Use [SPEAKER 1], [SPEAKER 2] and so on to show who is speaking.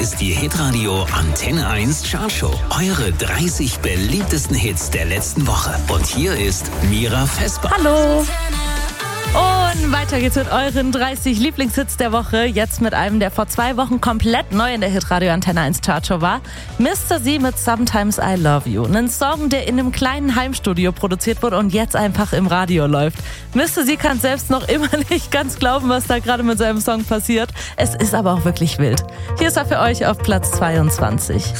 [SPEAKER 1] ist die Hitradio Antenne 1 Chartshow. Eure 30 beliebtesten Hits der letzten Woche. Und hier ist Mira Vesper.
[SPEAKER 2] Hallo! Und weiter geht's mit euren 30 Lieblingshits der Woche. Jetzt mit einem, der vor 2 Wochen komplett neu in der Hitradio Antenne 1 Chartshow war. Mr. Z mit Sometimes I Love You. Ein Song, der in einem kleinen Heimstudio produziert wurde und jetzt einfach im Radio läuft. Mr. Z kann selbst noch immer nicht ganz glauben, was da gerade mit seinem Song passiert. Es ist aber auch wirklich wild. Hier ist er für euch auf Platz 22.